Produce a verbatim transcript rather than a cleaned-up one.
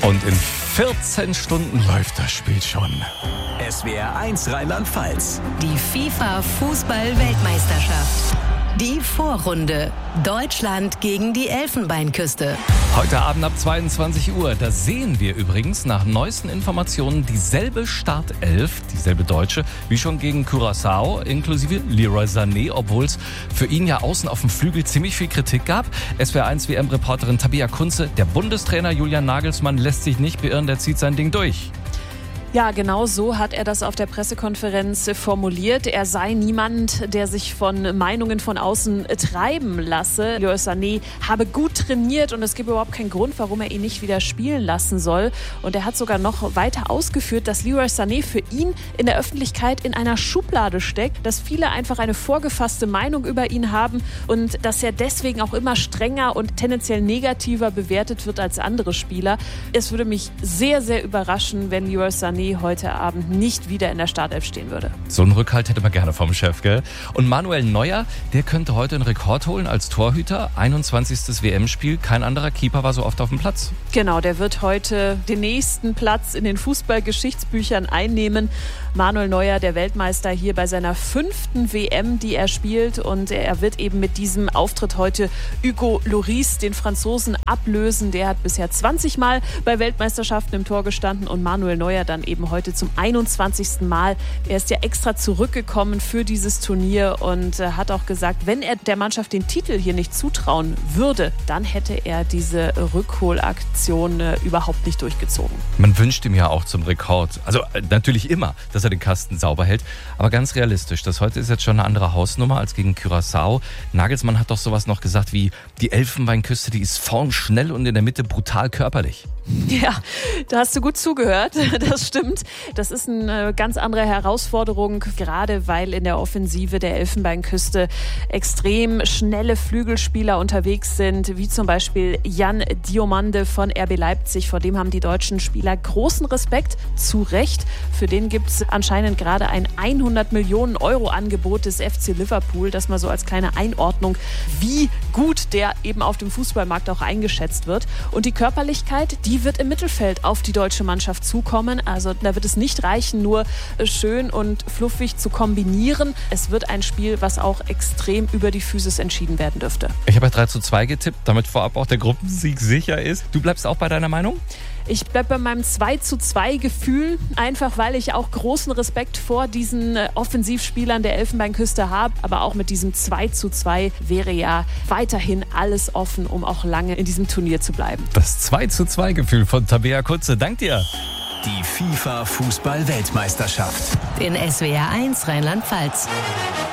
Und in vierzehn Stunden läuft das Spiel schon. S W R eins Rheinland-Pfalz. Die FIFA-Fußball-Weltmeisterschaft. Die Vorrunde. Deutschland gegen die Elfenbeinküste. Heute Abend ab zweiundzwanzig Uhr. Da sehen wir übrigens nach neuesten Informationen dieselbe Startelf, dieselbe Deutsche, wie schon gegen Curaçao, inklusive Leroy Sané, obwohl es für ihn ja außen auf dem Flügel ziemlich viel Kritik gab. S W R eins W M-Reporterin Tabea Kunze, der Bundestrainer Julian Nagelsmann lässt sich nicht beirren, der zieht sein Ding durch. Ja, genau so hat er das auf der Pressekonferenz formuliert. Er sei niemand, der sich von Meinungen von außen treiben lasse. Leroy Sané habe gut trainiert und es gibt überhaupt keinen Grund, warum er ihn nicht wieder spielen lassen soll. Und er hat sogar noch weiter ausgeführt, dass Leroy Sané für ihn in der Öffentlichkeit in einer Schublade steckt, dass viele einfach eine vorgefasste Meinung über ihn haben und dass er deswegen auch immer strenger und tendenziell negativer bewertet wird als andere Spieler. Es würde mich sehr, sehr überraschen, wenn Leroy Sané heute Abend nicht wieder in der Startelf stehen würde. So einen Rückhalt hätte man gerne vom Chef, gell? Und Manuel Neuer, der könnte heute einen Rekord holen als Torhüter. einundzwanzigstes W M-Spiel. Kein anderer Keeper war so oft auf dem Platz. Genau, der wird heute den nächsten Platz in den Fußballgeschichtsbüchern einnehmen. Manuel Neuer, der Weltmeister, hier bei seiner fünften W M, die er spielt. Und er wird eben mit diesem Auftritt heute Hugo Lloris, den Franzosen, ablösen. Der hat bisher zwanzig Mal bei Weltmeisterschaften im Tor gestanden und Manuel Neuer dann eben heute zum einundzwanzigsten Mal. Er ist ja extra zurückgekommen für dieses Turnier und äh, hat auch gesagt, wenn er der Mannschaft den Titel hier nicht zutrauen würde, dann hätte er diese Rückholaktion äh, überhaupt nicht durchgezogen. Man wünscht ihm ja auch zum Rekord, also äh, natürlich immer, dass er den Kasten sauber hält, aber ganz realistisch, das heute ist jetzt schon eine andere Hausnummer als gegen Curaçao. Nagelsmann hat doch sowas noch gesagt wie, die Elfenbeinküste, die ist vorn schnell und in der Mitte brutal körperlich. Ja, da hast du gut zugehört, das stimmt. Das ist eine ganz andere Herausforderung, gerade weil in der Offensive der Elfenbeinküste extrem schnelle Flügelspieler unterwegs sind, wie zum Beispiel Jan Diomande von R B Leipzig. Vor dem haben die deutschen Spieler großen Respekt, zu Recht. Für den gibt es anscheinend gerade ein hundert Millionen Euro Angebot des F C Liverpool. Das mal so als kleine Einordnung, wie gut der eben auf dem Fußballmarkt auch eingeschätzt wird. Und die Körperlichkeit, die wird im Mittelfeld auf die deutsche Mannschaft zukommen. Also da wird es nicht reichen, nur schön und fluffig zu kombinieren. Es wird ein Spiel, was auch extrem über die Physis entschieden werden dürfte. Ich habe ja drei zu zwei getippt, damit vorab auch der Gruppensieg sicher ist. Du bleibst auch bei deiner Meinung? Ich bleibe bei meinem zwei zu zwei Gefühl, einfach weil ich auch großen Respekt vor diesen Offensivspielern der Elfenbeinküste habe. Aber auch mit diesem zwei zu zwei wäre ja weiterhin alles offen, um auch lange in diesem Turnier zu bleiben. Das zwei zu zwei Gefühl von Tabea Kunze. Dank dir. Die FIFA-Fußball-Weltmeisterschaft. In S W R eins Rheinland-Pfalz.